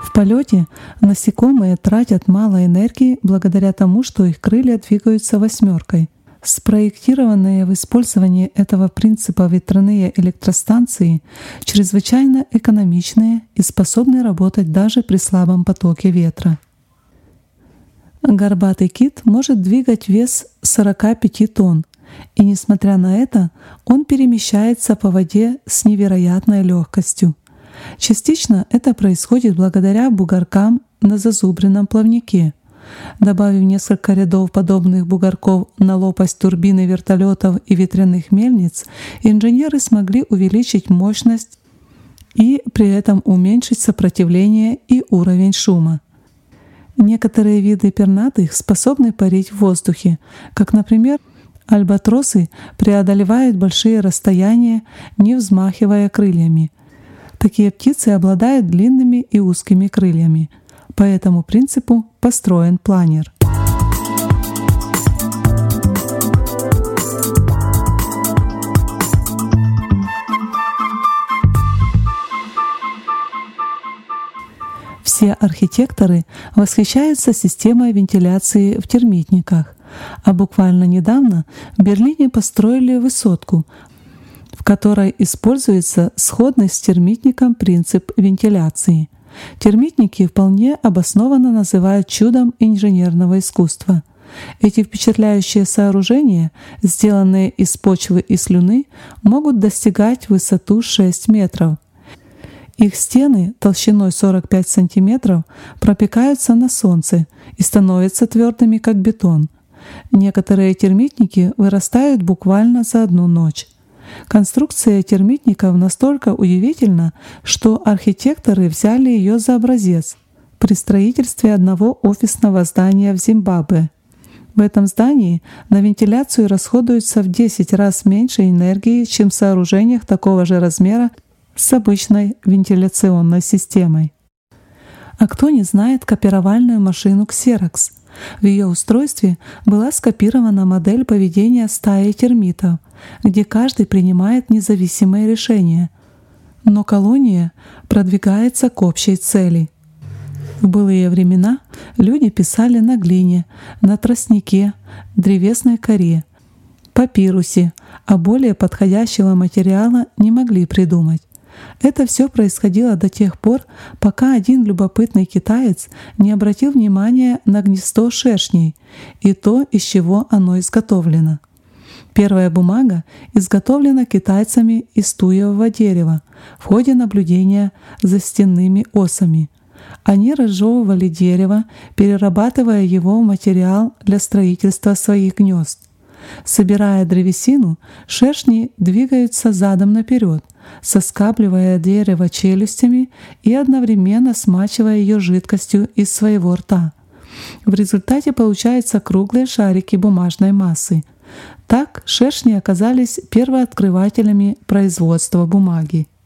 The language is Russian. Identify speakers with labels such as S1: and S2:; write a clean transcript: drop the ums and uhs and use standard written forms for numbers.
S1: В полете насекомые тратят мало энергии благодаря тому, что их крылья двигаются восьмеркой. Спроектированные в использовании этого принципа ветряные электростанции чрезвычайно экономичные и способны работать даже при слабом потоке ветра. Горбатый кит может двигать вес 45 тонн, и несмотря на это, он перемещается по воде с невероятной легкостью. Частично это происходит благодаря бугоркам на зазубренном плавнике. Добавив несколько рядов подобных бугорков на лопасть турбины вертолетов и ветряных мельниц, инженеры смогли увеличить мощность и при этом уменьшить сопротивление и уровень шума. Некоторые виды пернатых способны парить в воздухе, как, например, альбатросы преодолевают большие расстояния, не взмахивая крыльями. Такие птицы обладают длинными и узкими крыльями. По этому принципу построен планер. Все архитекторы восхищаются системой вентиляции в термитниках, а буквально недавно в Берлине построили высотку, в которой используется сходный с термитником принцип вентиляции. Термитники вполне обоснованно называют чудом инженерного искусства. Эти впечатляющие сооружения, сделанные из почвы и слюны, могут достигать высоту 6 метров. Их стены толщиной 45 сантиметров пропекаются на солнце и становятся твердыми, как бетон. Некоторые термитники вырастают буквально за одну ночь. Конструкция термитников настолько удивительна, что архитекторы взяли ее за образец при строительстве одного офисного здания в Зимбабве. В этом здании на вентиляцию расходуется в 10 раз меньше энергии, чем в сооружениях такого же размера с обычной вентиляционной системой. А кто не знает копировальную машину Xerox? В ее устройстве была скопирована модель поведения стаи термитов, где каждый принимает независимые решения, но колония продвигается к общей цели. В былые времена люди писали на глине, на тростнике, древесной коре, папирусе, а более подходящего материала не могли придумать. Это все происходило до тех пор, пока один любопытный китаец не обратил внимания на гнездо шершней и то, из чего оно изготовлено. Первая бумага изготовлена китайцами из туевого дерева в ходе наблюдения за стенными осами. Они разжевывали дерево, перерабатывая его в материал для строительства своих гнезд. Собирая древесину, шершни двигаются задом наперед, соскабливая дерево челюстями и одновременно смачивая ее жидкостью из своего рта. В результате получаются круглые шарики бумажной массы. Так шершни оказались первооткрывателями производства бумаги.